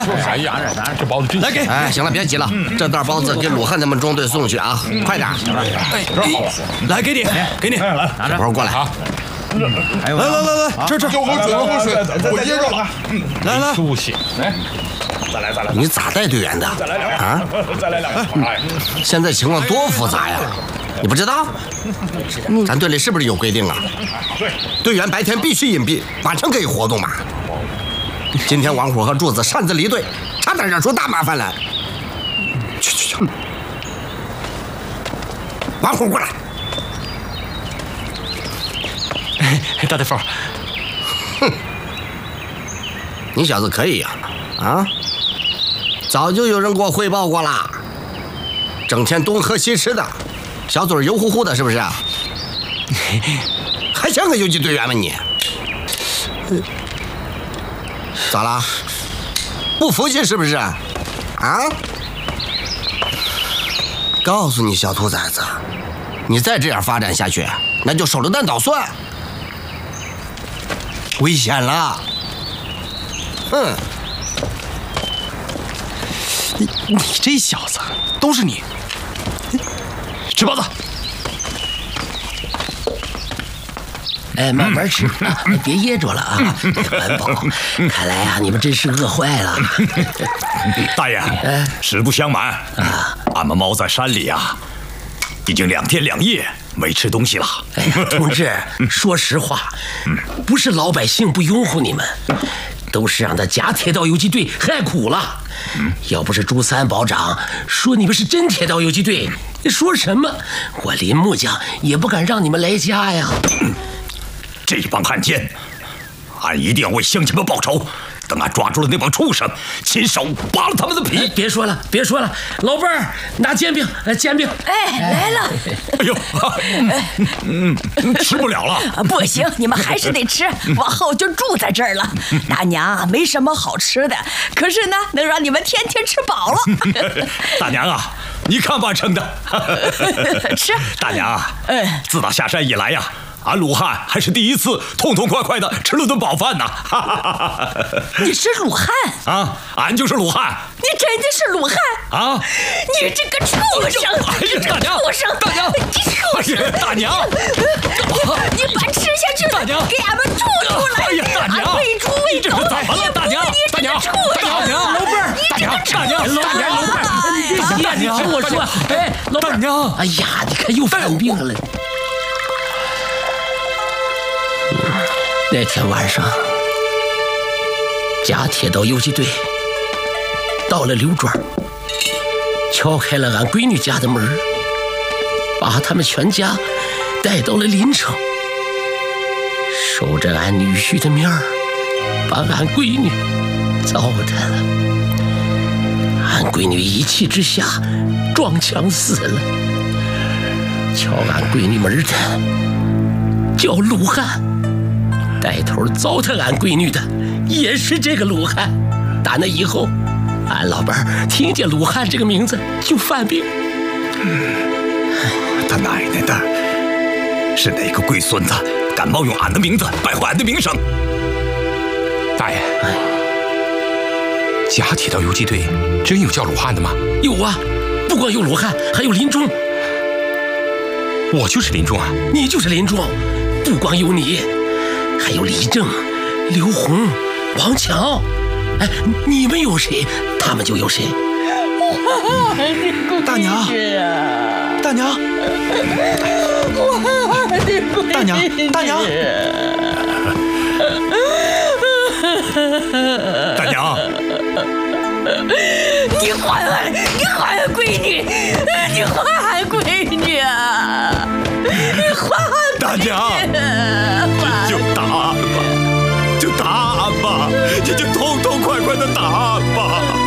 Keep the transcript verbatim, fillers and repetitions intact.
哎呀，拿着这包子真来给！ 哎，行了，别急了，这袋包子给鲁汉他们中队送去啊，快点！ 哎，这好， 来给你，给你， 来拿着，一会儿过来。 来来来来，吃吃， 给我口水，口水，我噎着了。 来来， 出息！来，再来再来。 你咋带队员的？ 再来两啊！ 再来两个。哎， 现在情况多复杂呀！你不知道？咱队里是不是有规定啊？ 对， 队员白天必须隐蔽，晚上可以活动嘛。今天王虎和柱子擅自离队，差点惹出大麻烦来。去去去！王虎过来。 大大夫， 哼，你小子可以呀！啊，早就有人给我汇报过了，整天东喝西吃的，小嘴油乎乎的，是不是？还像个游击队员吗你？咋了？不服气是不是？啊？告诉你小兔崽子，你再这样发展下去，那就手榴弹捣蒜，危险了。哼！ 你你这小子，都是你！吃包子。 哎，慢慢吃，别噎着了啊！环保，看来啊，你们真是饿坏了。 大爷，实不相瞒啊，俺们猫在山里啊，已经两天两夜没吃东西了。 哎呀，同志，说实话，不是老百姓不拥护你们，都是让那假铁道游击队害苦了。要不是朱三保长说你们是真铁道游击队，说什么我林木匠也不敢让你们来家呀。 这帮汉奸，俺一定要为乡亲们报仇。等俺抓住了那帮畜生，亲手扒了他们的皮！ 别说了，别说了，老伴儿拿煎饼，煎饼。 哎，来了。 哎呦，嗯，吃不了了。 不行，你们还是得吃，往后就住在这儿了。大娘没什么好吃的，可是呢，能让你们天天吃饱了。 大娘啊，你看把撑的。 吃。 大娘啊，自打下山以来呀。俺鲁汉还是第一次痛痛快快的吃了顿饱饭呢！ 你是鲁汉啊？俺就是鲁汉。 你真的是鲁汉啊？ 你这个畜生！ 哎呀，大娘！ 畜生！ 大娘！ 畜生！ 大娘！ 你把吃下去的大娘给俺们吐出来！ 哎呀，大娘！ 喂猪喂狗！ 怎么了，大娘？大娘！大娘！ 老伴儿！ 大娘！大娘！ 老伴儿！老伴儿！大娘！听我说，哎，老伴儿！ 娘！ 哎呀，你看又犯病了。那天晚上，假铁道游击队到了刘庄，敲开了俺闺女家的门，把他们全家带到了临城，守着俺女婿的面儿，把俺闺女糟蹋了。俺闺女一气之下撞墙死了。敲俺闺女门的叫鲁汉。带头糟蹋俺闺女的也是这个鲁汉。打那以后，俺老伴儿听见鲁汉这个名字就犯病。 嗯，他奶奶的，是哪个龟孙子敢冒用俺的名字败坏俺的名声？ 大爷，哎，假铁道游击队真有叫鲁汉的吗？ 有啊，不光有鲁汉，还有林中。 我就是林中啊！ 你就是林中，不光有你。还有李正、刘红、王强，哎，你们有谁，他们就有谁。 大娘，大娘，大娘，大娘， 大娘， 你还俺，你还俺闺女，你还俺闺女啊！你还俺大娘。就打吧，就打吧，你就痛痛快快的打吧。